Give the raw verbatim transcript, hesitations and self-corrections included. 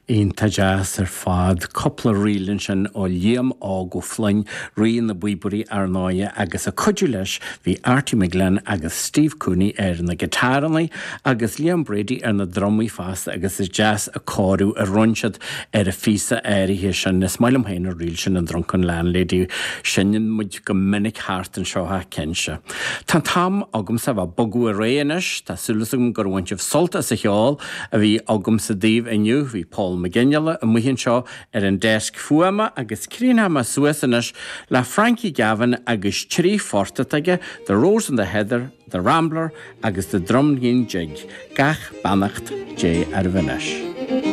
Ínta jazz ar fad coppla rialin sin ó Liam á go flainn rion na buiburí ar náide agus a cuidiú leis bhí Artie McGlenn agus Steve Cooney ar na gitárannaí agus Liam Brady ar na drumí fásta agus is jazz a cóú a runsead ar a físa éirithe sin na smailm hain a riil sin an druncan landlady sinan muid go minic háart an seotha cinse. Tá tam agam sa bh bogú a réanis tá sulasum gur bhainteamh solta sa cheáil a bhí agam sa díomh iniu bhí Paul McGinniala a muhinn seo ar an deisc fuama agus críonhama suasanis le Frankie Gavin agus trí fortaige The Rose and the Heather, The Rambler agus the Drumgin Jig, gach bannacht J. Arvinesh.